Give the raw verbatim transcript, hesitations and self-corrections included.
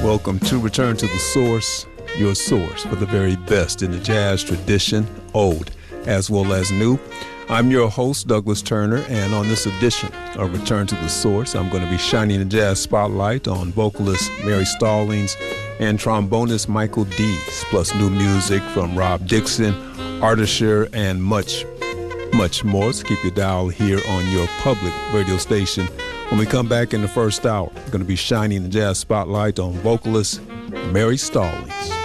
welcome to Return to the Source, your source for the very best in the jazz tradition, old as well as new. I'm your host, Douglas Turner, and on this edition of Return to the Source, I'm going to be shining the jazz spotlight on vocalist Mary Stallings and trombonist Michael Dees, plus new music from Rob Dixon, Artisher, and much, much more. So keep your dial here on your public radio station. When we come back in the first hour, we're going to be shining the jazz spotlight on vocalist Mary Stallings.